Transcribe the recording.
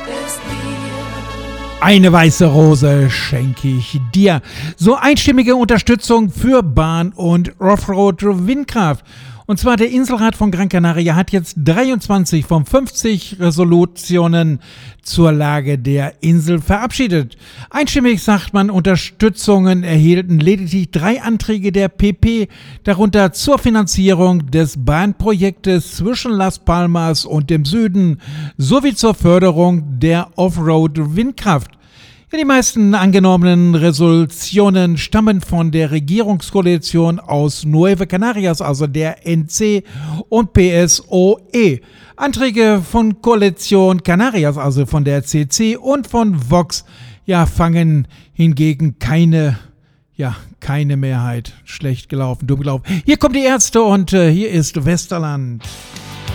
Eine weiße Rose schenke ich dir. So einstimmige Unterstützung für Bahn- und Offroad-Windkraft. Und zwar der Inselrat von Gran Canaria hat jetzt 23 von 50 Resolutionen zur Lage der Insel verabschiedet. Einstimmig sagt man, Unterstützungen erhielten lediglich 3 Anträge der PP, darunter zur Finanzierung des Bahnprojektes zwischen Las Palmas und dem Süden sowie zur Förderung der Offroad-Windkraft. Ja, die meisten angenommenen Resolutionen stammen von der Regierungskoalition aus Nueve Canarias, also der NC und PSOE. Anträge von Koalition Canarias, also von der CC und von Vox, fangen hingegen keine Mehrheit. Schlecht gelaufen, dumm gelaufen. Hier kommen die Ärzte und hier ist Westerland.